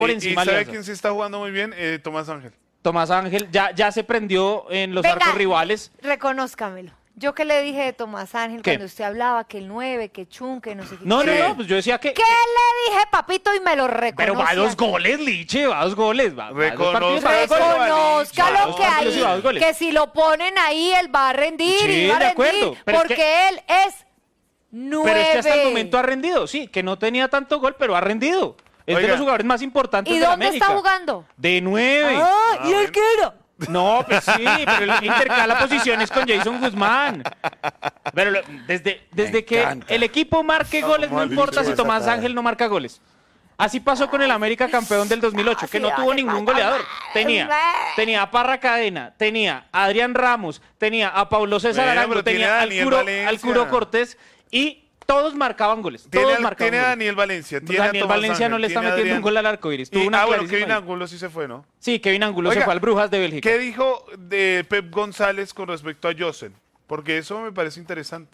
por ¿Y encima sabe Alianza. quién se está jugando muy bien? Tomás Ángel. Tomás Ángel ya se prendió en los Venga, arcos rivales. Reconózcamelo. Yo que le dije de Tomás Ángel ¿Qué? cuando usted hablaba que el 9, que Chun, que no sé qué. No, ¿Qué le- pues yo decía que... ¿Qué le dije, papito? Y me lo reconoce. Pero va a dos aquí. goles, Liche, va a dos goles. Va a dos Reconozca partidos, va a dos goles. Reconozca Va a lo dos que partidos y va a hay. dos goles. Que si lo ponen ahí, él va a rendir. Sí, y va a de rendir. acuerdo, pero es Porque que- él es 9. Pero es que hasta el momento ha rendido, sí, que no tenía tanto gol, pero ha rendido. Es de Oiga. los jugadores más importantes ¿Y de la dónde América. está jugando? De 9. Ah, ¿y él qué era? No, pues sí, pero él intercala posiciones con Jason Guzmán. Pero desde que encanta. el equipo marque goles, no mal importa dicho, si Tomás esa Ángel no marca goles. Así pasó con el América campeón del 2008, que no Sí, tuvo vale, ningún vale, goleador. vale. Tenía a Parra Cadena, tenía a Adrián Ramos, tenía a Paulo César Bueno, Arango, pero tiene tenía a al Daniel Curo, Valencia. al Curo Cortés y todos marcaban goles. Todos marcaban Tiene a goles. Daniel Valencia. Tiene a Daniel Tomás Valencia no Ángel, le está tiene a metiendo un Adrián. gol al arcoíris. Tuvo una bueno, clarísima Kevin ahí. Angulo sí se fue, ¿no? Sí, Kevin Angulo se Oiga, fue al Brujas de Bélgica. ¿Qué dijo de Pep González con respecto a Josen? Porque eso me parece interesante.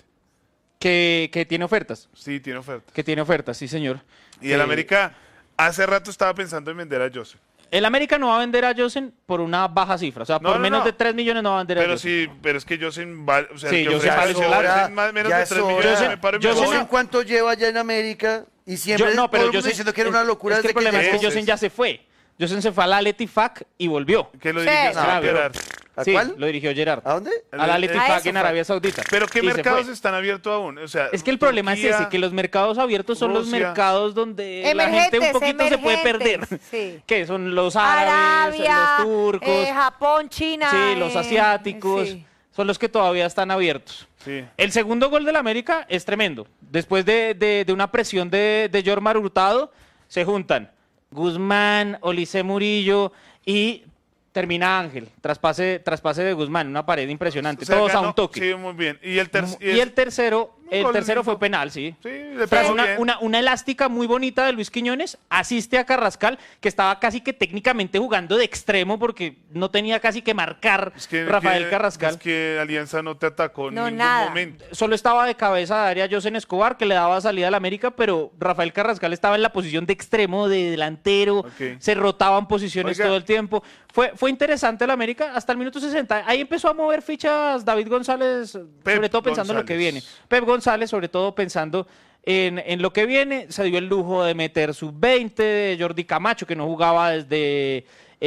Que tiene ofertas. Sí, tiene oferta. Que tiene ofertas, sí, señor. Y el América hace rato estaba pensando en vender a Josen. El América no va a vender a Josen por una baja cifra. O sea, No, por no, menos no. de 3 millones no va a vender a Pero Josen. sí, pero es que Josen vale, o sea, Sí, que Josen ofrece vale Josen sobra, menos ya de es 3 hora. millones, Josen- me paro y me Josen- No voy. sé en cuánto lleva ya en América y siempre No, pero todo el mundo Josen- diciendo que era una locura es que el desde que problema es que llegó. Josen ya se fue. Josen se fue al Atleti FAC y volvió. Que lo Sí. dirigió No, Gerard. pero- Gerard. ¿A Sí, cuál? lo dirigió Gerard. ¿A dónde? Al Atleti A FAC eso en fue. Arabia Saudita. Pero ¿qué Y se mercados fue. están abiertos aún? O sea, Es que el problema es Turquía, ese, que los mercados abiertos son los Rusia. mercados donde la gente un Emergentes, poquito se puede perder. emergentes, sí. Que son los árabes, Arabia, los turcos, Japón, China. sí, los asiáticos, sí. son los que todavía están abiertos. Sí. El segundo gol del América es tremendo. Después de una presión de Jormar Hurtado, se juntan Guzmán, Olise Murillo y termina Ángel. Traspase de Guzmán, una pared impresionante. O sea, Todos a ganó- un toque. Sí, muy bien. Y el Y el tercero gol fue lindo. penal, sí. Sí, le Tras pegó bien. una elástica muy bonita de Luis Quiñones, asiste a Carrascal, que estaba casi que técnicamente jugando de extremo porque no tenía casi que marcar Es que- Rafael Carrascal. Es que Alianza no te atacó en No, ningún nada. momento. Solo estaba de cabeza de área Josen Escobar, que le daba salida al América, pero Rafael Carrascal estaba en la posición de extremo, de delantero, Ok. se rotaban posiciones Oiga. todo el tiempo. Fue interesante el América hasta el minuto 60. Ahí empezó a mover fichas David González, sobre todo pensando en lo que viene. González. Pep González, sobre todo pensando en lo que viene, se dio el lujo de meter sub-20 de Jordi Camacho, que no jugaba desde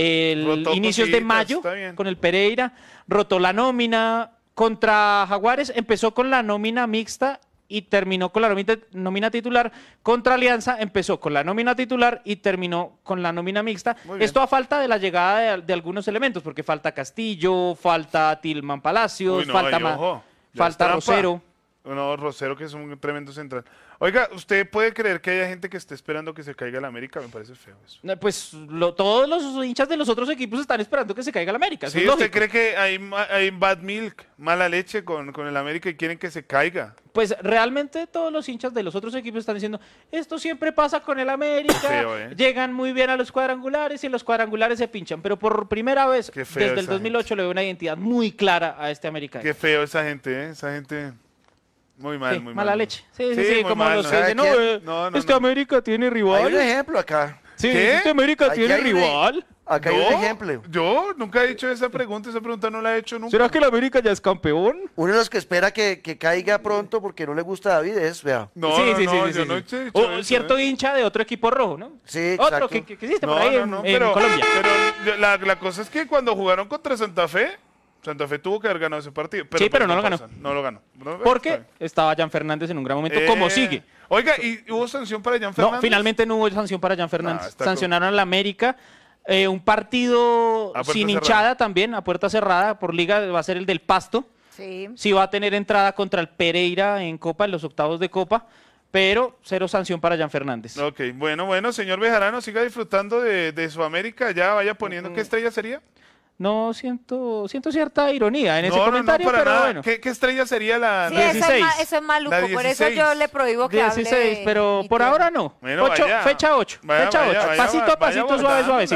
Rotó inicios de cositas, mayo está bien. con el Pereira, rotó la nómina contra Jaguares, empezó con la nómina mixta y terminó con la nómina titular. Contra Alianza empezó con la nómina titular y terminó con la nómina mixta. Muy bien. Esto a falta de la llegada de algunos elementos, porque falta Castillo, falta Tilman Palacios, Uy, no, falta, y ojo, ya falta es trampa. Rosero. No, Rosero, que es un tremendo central. Oiga, ¿usted puede creer que haya gente que esté esperando que se caiga el América? Me parece feo eso. Pues todos los hinchas de los otros equipos están esperando que se caiga el América. Eso ¿Sí? es ¿Usted lógico. cree que hay bad milk, mala leche con el América y quieren que se caiga? Pues realmente todos los hinchas de los otros equipos están diciendo, esto siempre pasa con el América, Feo, ¿eh? llegan muy bien a los cuadrangulares y en los cuadrangulares se pinchan, pero por primera vez Qué feo desde el esa 2008 le veo una identidad muy clara a este América. Qué feo esa gente, ¿eh? Esa gente muy mal, Sí, muy mala mal. leche. Sí, muy como mal, los ¿no? que Dicen, no, ¿Sabe quién? No, este no. América tiene Hay un rival. ejemplo acá. Sí, ¿Qué? este América Aquí tiene hay un- rival. Acá hay un ejemplo. Yo nunca he dicho esa pregunta no la he hecho nunca. ¿Será que el América ya es campeón? Uno de los que espera que caiga pronto porque no le gusta a David es, vea. No, sí, no, sí, no, sí, yo sí, no sí. he dicho O eso, cierto ¿eh? hincha de otro equipo rojo, ¿no? Sí, Otro exacto. que existe No, por ahí no, en, no, en pero, Colombia. pero la cosa es que cuando jugaron contra Santa Fe tuvo que haber ganado ese partido. Sí, pero no lo ganó. pasa, No lo ganó. No, Porque está bien. estaba Jan Fernández en un gran momento, como sigue. Oiga, ¿y hubo sanción para Jan Fernández? No, finalmente no hubo sanción para Jan Fernández. está Sancionaron a la América. Un partido A puerta sin cerrada. hinchada también, a puerta cerrada, por liga, va a ser el del Pasto. Sí. Sí va a tener entrada contra el Pereira en Copa, en los octavos de Copa, pero cero sanción para Jan Fernández. Ok, bueno, señor Bejarano, siga disfrutando de su América, ya vaya poniendo. ¿Qué estrella sería? No, siento cierta ironía en ese No, comentario, para pero nada. bueno. ¿Qué estrella sería la...? Sí, la- eso es, 16. eso es maluco, La por eso 16. yo le prohíbo que 16, hable pero mi por tierno. ahora no. Bueno, Ocho, vaya. fecha 8. Vaya, Fecha vaya, 8. vaya, Pasito a vaya pasito, suave, guardándola. suavecito.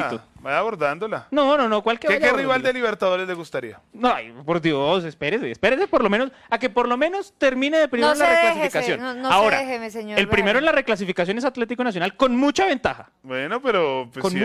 Vaya abordándola. No, ¿cuál que ¿Qué vaya rival abordándola? de Libertadores le gustaría? No, ay, por Dios, espérese por lo menos, a que por lo menos termine de primero No en la se deje, reclasificación. no se Ahora, deje, mi señor el primero Brian. en la reclasificación es Atlético Nacional con mucha ventaja. Bueno, pero pues, Con si